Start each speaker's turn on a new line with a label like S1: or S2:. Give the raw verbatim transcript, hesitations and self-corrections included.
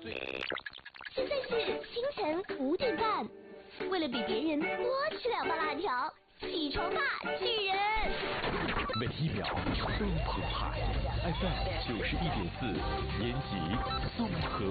S1: 现在是清晨五点半，为了比别人多吃两包辣条，起床吧，巨人！
S2: 每一秒都精彩 ，F M 九十一点四，延吉综合